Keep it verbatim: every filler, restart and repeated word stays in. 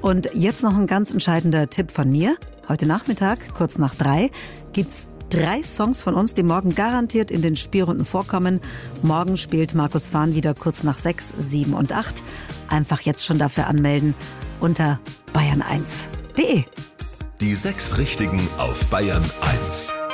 Und jetzt noch ein ganz entscheidender Tipp von mir. Heute Nachmittag, kurz nach drei, gibt's drei Songs von uns, die morgen garantiert in den Spielrunden vorkommen. Morgen spielt Markus Fahn wieder kurz nach sechs, sieben und acht. Einfach jetzt schon dafür anmelden unter bayern eins punkt de. Die sechs Richtigen auf Bayern eins.